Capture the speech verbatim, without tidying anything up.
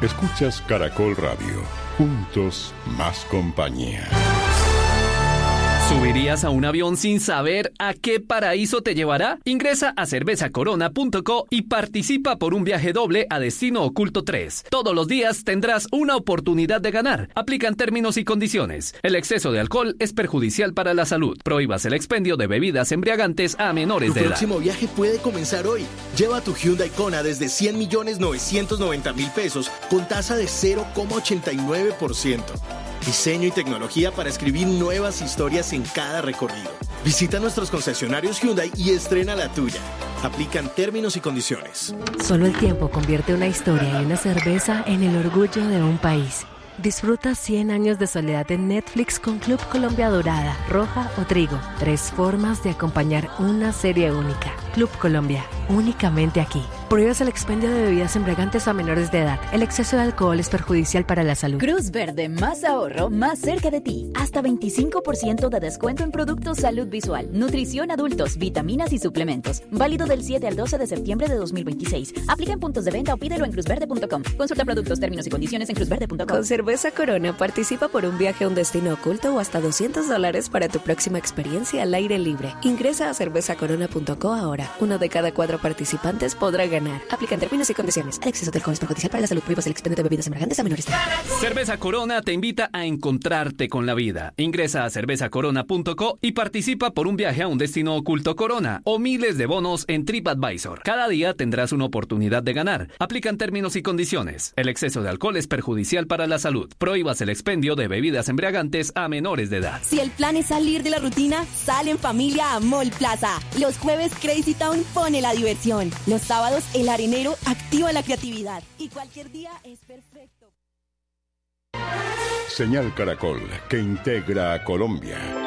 Escuchas Caracol Radio. Juntos, más compañía. ¿Subirías a un avión sin saber a qué paraíso te llevará? Ingresa a cerveza corona punto co y participa por un viaje doble a Destino Oculto tres. Todos los días tendrás una oportunidad de ganar. Aplican términos y condiciones. El exceso de alcohol es perjudicial para la salud. Prohíbas el expendio de bebidas embriagantes a menores de edad. Tu próximo viaje puede comenzar hoy. Lleva tu Hyundai Kona desde cien millones novecientos noventa mil pesos con tasa de cero coma ochenta y nueve por ciento. Diseño y tecnología para escribir nuevas historias en cada recorrido. Visita nuestros concesionarios Hyundai y estrena la tuya. Aplican términos y condiciones. Solo el tiempo convierte una historia y una cerveza en el orgullo de un país. Disfruta cien años de soledad en Netflix con Club Colombia Dorada, Roja o Trigo. Tres formas de acompañar una serie única. Club Colombia, únicamente aquí. Prohíbes el expendio de bebidas embriagantes a menores de edad. El exceso de alcohol es perjudicial para la salud. Cruz Verde, más ahorro, más cerca de ti. Hasta veinticinco por ciento de descuento en productos salud visual, nutrición adultos, vitaminas y suplementos. Válido del siete al doce de septiembre de dos mil veintiséis. Aplica en puntos de venta o pídelo en cruz verde punto com. Consulta productos, términos y condiciones en cruz verde punto com. Con Cerveza Corona participa por un viaje a un destino oculto o hasta doscientos dólares para tu próxima experiencia al aire libre. Ingresa a cerveza corona punto co ahora. Uno de cada cuatro participantes podrá ganar. Aplican términos y condiciones. El exceso de alcohol es perjudicial para la salud. Prohíbas el expendio de bebidas embriagantes a menores de edad. Cerveza Corona te invita a encontrarte con la vida. Ingresa a cerveza corona punto co y participa por un viaje a un destino oculto Corona o miles de bonos en TripAdvisor. Cada día tendrás una oportunidad de ganar. Aplican términos y condiciones. El exceso de alcohol es perjudicial para la salud. Prohíbas el expendio de bebidas embriagantes a menores de edad. Si el plan es salir de la rutina, sal en familia a Mall Plaza. Los jueves Crazy Town pone la diversión. Los sábados el arenero activa la creatividad. Y cualquier día es perfecto. Señal Caracol, que integra a Colombia.